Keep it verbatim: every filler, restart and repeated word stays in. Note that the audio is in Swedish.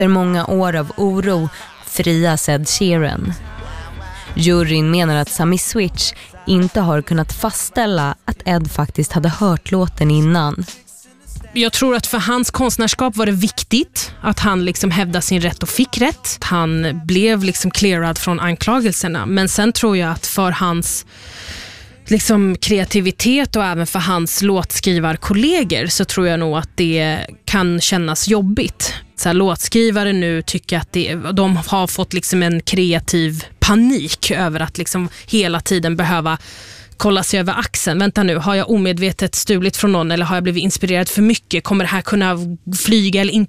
efter många år av oro frias Ed Sheeran. Juryn menar att Sammy Switch inte har kunnat fastställa att Ed faktiskt hade hört låten innan. Jag tror att för hans konstnärskap var det viktigt att han liksom hävdade sin rätt och fick rätt. Han blev liksom clearad från anklagelserna. Men sen tror jag att för hans liksom kreativitet och även för hans låtskrivarkollegor så tror jag nog att det kan kännas jobbigt. Så här, låtskrivare nu tycker att det, de har fått liksom en kreativ panik över att liksom hela tiden behöva kolla sig över axeln. Vänta nu, har jag omedvetet stulit från någon eller har jag blivit inspirerad för mycket? Kommer det här kunna flyga eller inte?